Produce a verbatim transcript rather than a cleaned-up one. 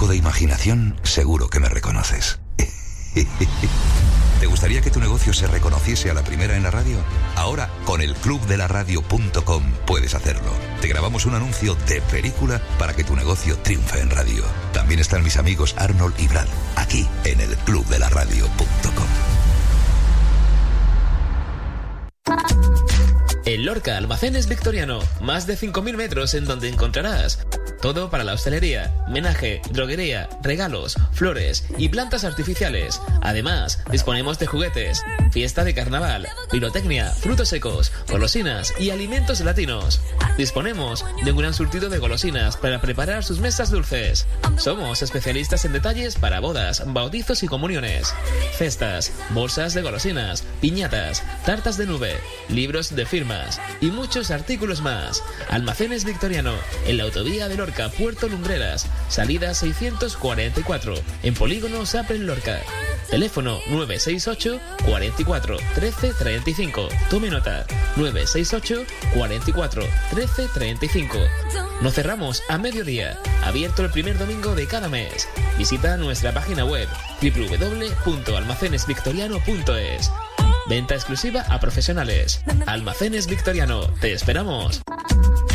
poco de imaginación, seguro que me reconoces. ¿Te gustaría que tu negocio se reconociese a la primera en la radio? Ahora, con el club de la radio punto com puedes hacerlo. Te grabamos un anuncio de película para que tu negocio triunfe en radio. También están mis amigos Arnold y Brad, aquí en el club de la radio punto com. En Lorca Almacenes Victoriano, más de cinco mil metros en donde encontrarás todo para la hostelería, menaje, droguería, regalos, flores y plantas artificiales. Además, disponemos de juguetes, fiesta de carnaval, pirotecnia, frutos secos, golosinas y alimentos latinos. Disponemos de un gran surtido de golosinas para preparar sus mesas dulces. Somos especialistas en detalles para bodas, bautizos y comuniones, cestas, bolsas de golosinas, piñatas, tartas de nube, libros de firmas y muchos artículos más. Almacenes Victoriano, en la autovía de Lorca, Puerto Lumbreras, salida seiscientos cuarenta y cuatro, en Polígono Sapren Lorca. Teléfono nueve seis ocho, cuarenta y cuatro, trece, treinta y cinco. Tome nota, nueve seis ocho, cuarenta y cuatro, trece, treinta y cinco. Nos cerramos a mediodía, abierto el primer domingo de cada mes. Visita nuestra página web doble u doble u doble u punto almacenes victoriano punto es. Venta exclusiva a profesionales. Almacenes Victoriano, te esperamos.